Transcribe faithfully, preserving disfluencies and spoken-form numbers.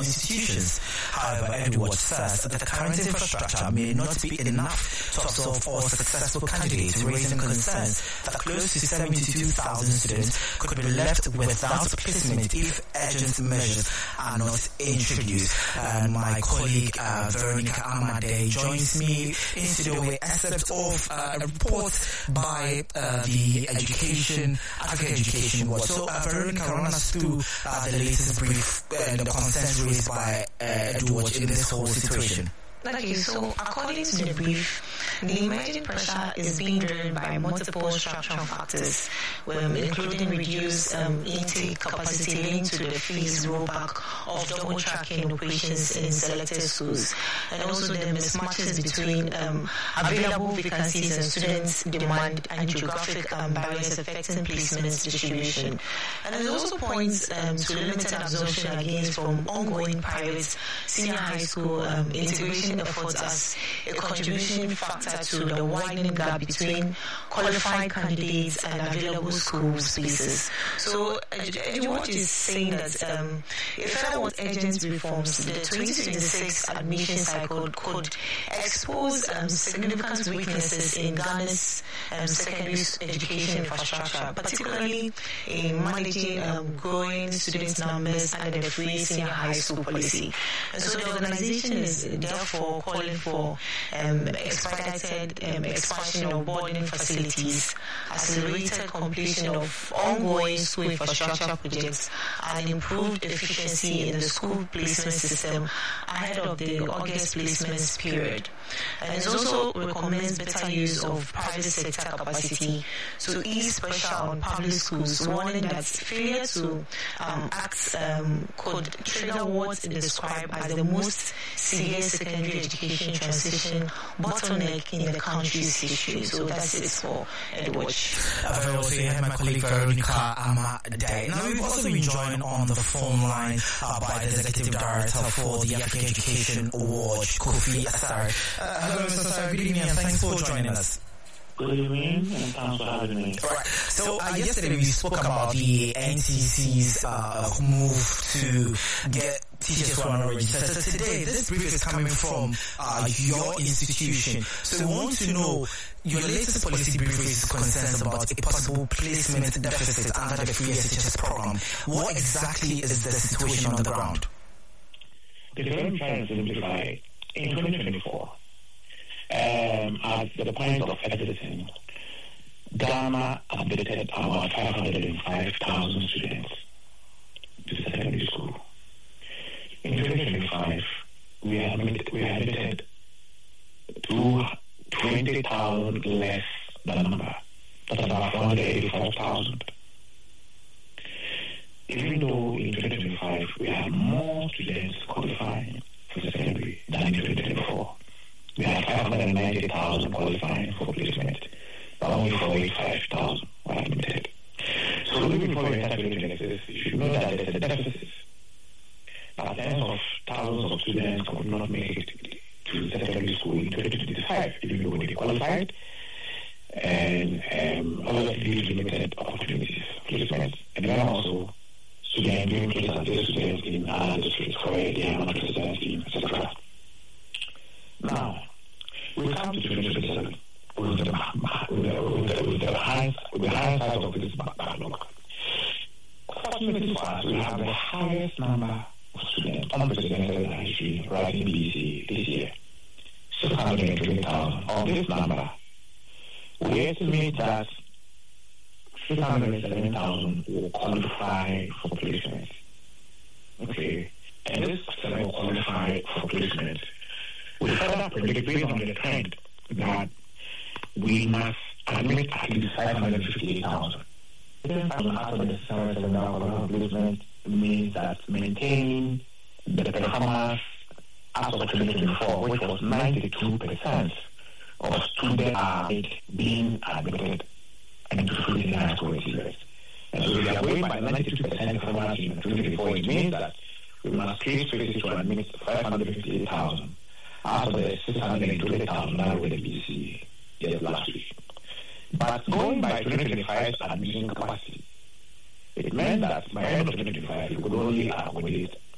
institutions. However, Edward says that the current infrastructure may not be enough to absorb all successful candidates, raising concerns that close to seventy-two thousand students could be left without placement if urgent measures are not introduced. And my colleague uh, Veronica Amade joins me in studio with excerpt of uh, a report by uh, the Education, African Education Board. So uh, Veronica, run us through uh, the latest brief and the concerns raised by uh, Edward in this whole situation. Okay, so according to the brief, the emerging pressure is being driven by multiple structural factors, um, including reduced um, intake capacity linked to the phased rollback of double tracking operations in selected schools, and also the mismatches between um, available vacancies and students' demand and geographic um, barriers affecting placement distribution. And it also points um, to limited absorption against from ongoing private senior high school um, integration efforts as a contribution factor to the widening gap between qualified candidates and available school spaces. So, Edward is saying that um, if further what urgent reforms, the twenty twenty-six admission cycle could expose um, significant weaknesses in Ghana's um, secondary education infrastructure, particularly in managing um, growing student numbers under the free senior high school policy. And so the organization is therefore calling for um, expedited um, expansion of boarding facilities, accelerated completion of ongoing school infrastructure projects, and improved efficiency in the school placement system ahead of the August placements period. And it also recommends better use of private sector capacity to ease pressure on public schools, warning that failure to um, act um, could trigger what is described as the most severe secondary education transition bottleneck in the country's history. So that's it for Edward. Uh, very also, you have my colleague Veronica Amade. Now, we've also been joined on the phone line uh, by the Executive Director for the African Education Award, Kofi Asare. Uh, hello, Mister Asare. Good evening and thanks for joining us. Good evening and thanks for having me. All right. So uh, yesterday we spoke about the N C C's uh, move to get teachers who are not registered. So today, this brief is coming from uh, your institution. So we want to know your latest policy brief raises concerns about a possible placement deficit under the free S H S program. What exactly is the situation on the ground? The current trying to simplify in twenty twenty-four. Um, at the point of exiting, Ghana admitted about five hundred five thousand students to secondary school. In twenty twenty-five, we admitted, we admitted to twenty thousand less than the number. That's about four hundred eighty-five thousand. Even though in twenty twenty-five we had more students qualifying for secondary than in twenty twenty-four. We had five hundred ninety thousand qualifying for placement, but only forty-five thousand were admitted. So even before we enter twenty twenty-six, you should know that there is a deficit. But tens of thousands of students could not make it to secondary school in twenty twenty-five, even though they qualified, and um, obviously limited opportunities for placement. And then also, students being placed as their students in other districts where they are not resident in, et cetera. Now, we come to twenty twenty-seven with the, with the, with the, with the, high, with the hindsight of this backlog. Fortunately for us, we have the highest number of students unprecedented in history writing B C this year, six hundred twenty thousand. Of this number, we estimate that six hundred seventy thousand will qualify for placement. Okay, and this seven will qualify for placement. We further predict, based on the trend, that we must admit at least five hundred fifty-eight thousand. After the six hundred seventy thousand placement means that maintaining the performance as of twenty twenty-four, which was ninety-two percent of students are being admitted into free senior high school achievers. And so we are going by ninety-two percent performance in twenty twenty-four. It means that we must create spaces to admit five hundred fifty-eight thousand. After the six hundred twenty thousand now with the B C yes, last week. But going by twenty twenty-five's admission capacity, it meant that by end of twenty twenty-five, we could only accommodate